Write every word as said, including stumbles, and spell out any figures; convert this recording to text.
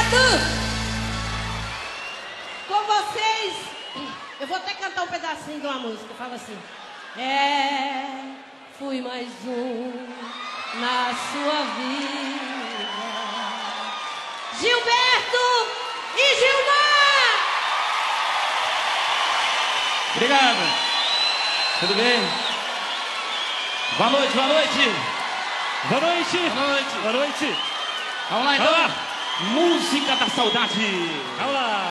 Gilberto! Com vocês, eu vou até cantar um pedacinho de uma música. Fala assim: é, fui mais um na sua vida. Gilberto e Gilmar! Obrigado. Tudo bem? Boa noite, boa noite. Boa noite. Boa noite. Boa noite. Vamos lá então. Música da saudade. Vamos lá.